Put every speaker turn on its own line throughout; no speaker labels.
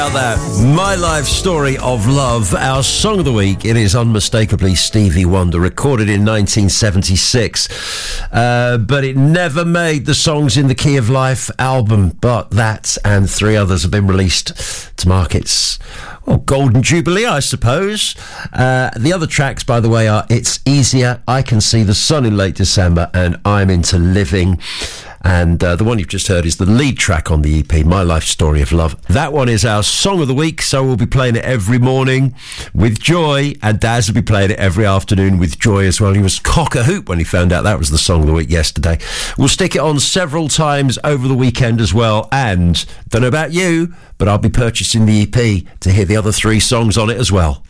That My Life Story of Love, our song of the week. It is unmistakably Stevie Wonder, recorded in 1976, but it never made the Songs in the Key of Life album. But that and three others have been released to markets. Well, Golden Jubilee, I suppose. The other tracks, by the way, are It's Easier, I Can See the Sun in Late December, and I'm Into Living. And the one you've just heard is the lead track on the EP, My Life Story of Love. That one is our song of the week, so we'll be playing it every morning with joy, and Daz will be playing it every afternoon with joy as well. He was cock-a-hoop when he found out that was the song of the week yesterday. We'll stick it on several times over the weekend as well, and don't know about you, but I'll be purchasing the EP to hear the other three songs on it as well.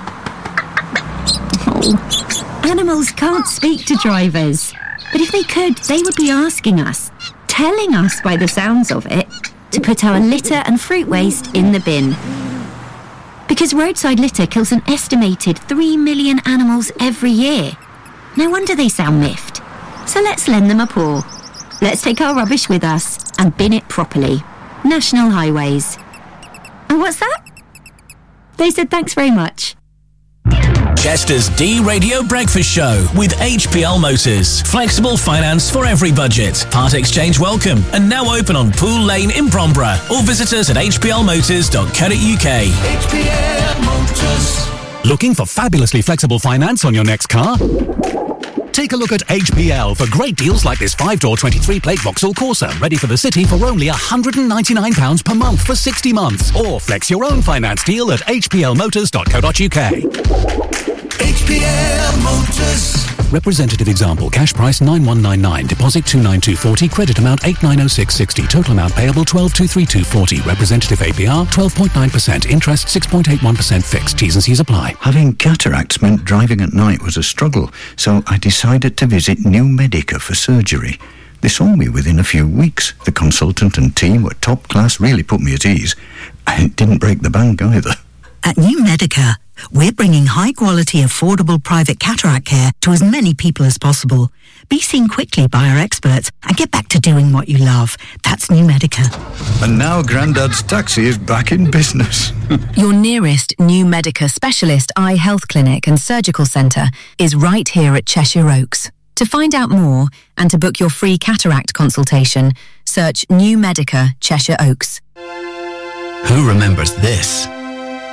Oh, animals can't speak to drivers. But if they could, they would be asking us, telling us by the sounds of it, to put our litter and fruit waste in the bin. Because roadside litter kills an estimated 3 million animals every year. No wonder they sound miffed. So let's lend them a paw. Let's take our rubbish with us and bin it properly. National Highways. And what's that? They said thanks very much.
Chester's D-Radio Breakfast Show with HPL Motors. Flexible finance for every budget. Part exchange welcome. And now open on Pool Lane in Bromborough. Or visit us at hplmotors.co.uk.
HPL Motors.
Looking for fabulously flexible finance on your next car? Take a look at HPL for great deals like this 5-door 23-plate Vauxhall Corsa, ready for the city for only £199 per month for 60 months. Or flex your own finance deal at hplmotors.co.uk.
HPL Motors.
Representative example, cash price 9199, deposit 29240, credit amount 890660, total amount payable 12232440, representative APR 12.9%, interest 6.81% fixed, T's and C's apply.
Having cataracts meant driving at night was a struggle, so I decided to visit New Medica for surgery. They saw me within a few weeks. The consultant and team were top class, really put me at ease. And it didn't break the bank either.
At New Medica, we're bringing high-quality, affordable private cataract care to as many people as possible. Be seen quickly by our experts and get back to doing what you love. That's New Medica.
And now Grandad's taxi is back in business.
Your nearest New Medica specialist eye health clinic and surgical centre is right here at Cheshire Oaks. To find out more and to book your free cataract consultation, search New Medica Cheshire Oaks.
Who remembers this?